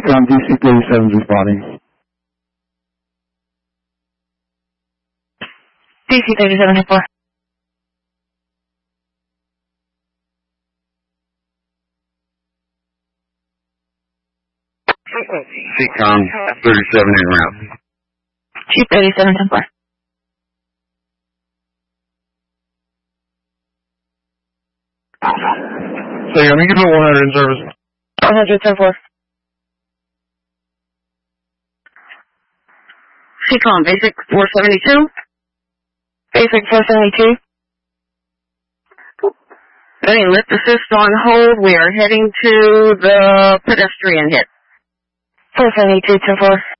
Seacom DC-37 responding. DC-37 4. Seacom 37 en route. Chief 37 4. So you're going to put 100 in service. 110 4. Seacom, basic 472. Basic 472. Any lift assist on hold. We are heading to the pedestrian hit. 472 10 4.